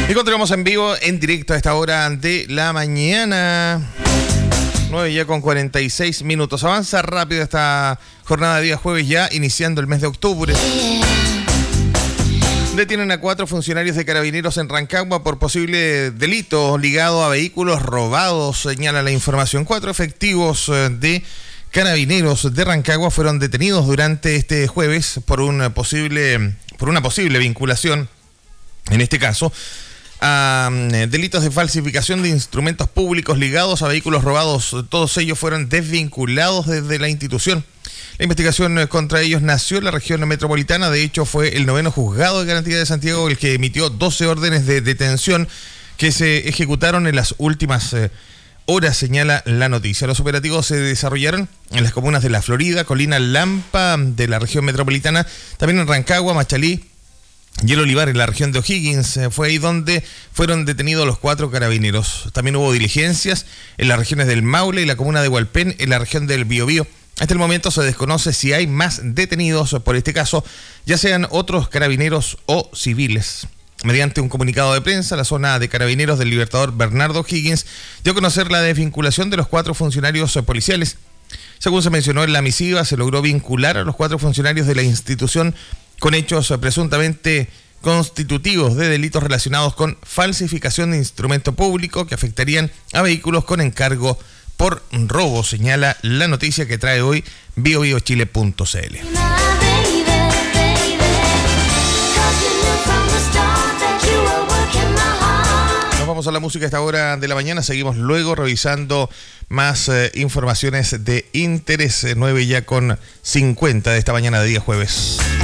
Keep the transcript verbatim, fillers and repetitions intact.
Y continuamos en vivo, en directo a esta hora de la mañana. nueve ya con cuarenta y seis minutos. Avanza rápido esta jornada de día jueves ya, iniciando el mes de octubre. Detienen a cuatro funcionarios de Carabineros en Rancagua por posible delito ligado a vehículos robados, señala la información. Cuatro efectivos de Carabineros de Rancagua fueron detenidos durante este jueves por un posible, por una posible vinculación, en este caso, a delitos de falsificación de instrumentos públicos ligados a vehículos robados. Todos ellos fueron desvinculados desde la institución. La investigación contra ellos nació en la región metropolitana. De hecho, fue el noveno juzgado de garantía de Santiago el que emitió doce órdenes de detención que se ejecutaron en las últimas eh, horas, señala la noticia. Los operativos se desarrollaron en las comunas de La Florida, Colina, Lampa de la región metropolitana, también en Rancagua, Machalí y El Olivar en la región de O'Higgins. Fue ahí donde fueron detenidos los cuatro carabineros. También hubo diligencias en las regiones del Maule y la comuna de Hualpén en la región del Biobío. Hasta el momento se desconoce si hay más detenidos por este caso, ya sean otros carabineros o civiles. Mediante un comunicado de prensa, la zona de carabineros del Libertador Bernardo O'Higgins dio a conocer la desvinculación de los cuatro funcionarios policiales. Según se mencionó en la misiva, se logró vincular a los cuatro funcionarios de la institución con hechos presuntamente constitutivos de delitos relacionados con falsificación de instrumento público que afectarían a vehículos con encargo por robo, señala la noticia que trae hoy bio bio chile punto c l. Nos vamos a la música a esta hora de la mañana. Seguimos luego revisando más eh, informaciones de interés. nueve ya con cincuenta de esta mañana de día jueves.